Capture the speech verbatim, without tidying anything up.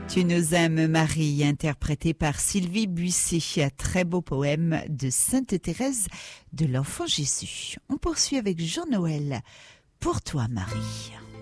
Tu nous aimes, Marie, interprété par Sylvie Buissy, un très beau poème de Sainte Thérèse de l'Enfant Jésus. On poursuit avec Jean-Noël. Pour toi, Marie.